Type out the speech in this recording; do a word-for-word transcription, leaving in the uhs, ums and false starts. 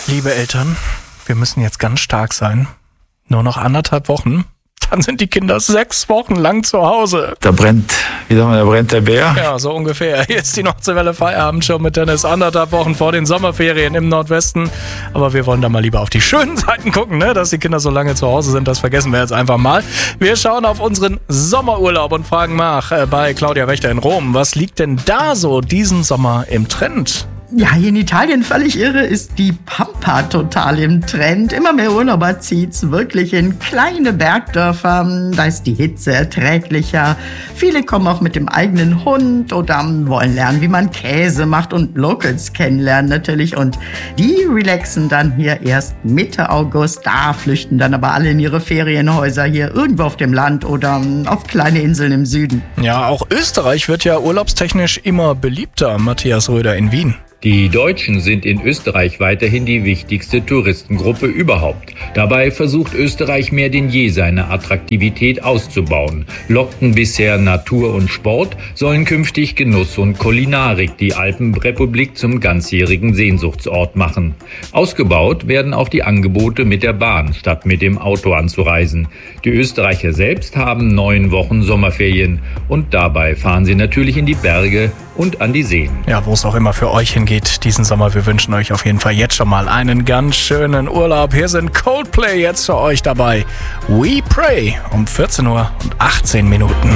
Liebe Eltern, wir müssen jetzt ganz stark sein. Nur noch anderthalb Wochen, dann sind die Kinder sechs Wochen lang zu Hause. Da brennt, wie sagen wir, da brennt der Bär. Ja, so ungefähr. Hier ist die Nordseewelle Feierabendshow mit Dennis. Anderthalb Wochen vor den Sommerferien im Nordwesten. Aber wir wollen da mal lieber auf die schönen Seiten gucken, ne? Dass die Kinder so lange zu Hause sind, das vergessen wir jetzt einfach mal. Wir schauen auf unseren Sommerurlaub und fragen nach äh, bei Claudia Wächter in Rom. Was liegt denn da so diesen Sommer im Trend? Ja, hier in Italien völlig irre ist die Pampa total im Trend. Immer mehr Urlauber zieht's wirklich in kleine Bergdörfer. Da ist die Hitze erträglicher. Viele kommen auch mit dem eigenen Hund oder wollen lernen, wie man Käse macht und Locals kennenlernen natürlich. Und die relaxen dann hier erst Mitte August. Da flüchten dann aber alle in ihre Ferienhäuser hier irgendwo auf dem Land oder auf kleine Inseln im Süden. Ja, auch Österreich wird ja urlaubstechnisch immer beliebter. Matthias Röder in Wien. Die Deutschen sind in Österreich weiterhin die wichtigste Touristengruppe überhaupt. Dabei versucht Österreich mehr denn je seine Attraktivität auszubauen. Lockten bisher Natur und Sport, sollen künftig Genuss und Kulinarik die Alpenrepublik zum ganzjährigen Sehnsuchtsort machen. Ausgebaut werden auch die Angebote mit der Bahn, statt mit dem Auto anzureisen. Die Österreicher selbst haben neun Wochen Sommerferien und dabei fahren sie natürlich in die Berge und an die Seen. Ja, wo es auch immer für euch hingeht diesen Sommer. Wir wünschen euch auf jeden Fall jetzt schon mal einen ganz schönen Urlaub. Hier sind Coldplay jetzt für euch dabei. We Pray um vierzehn Uhr und achtzehn Minuten.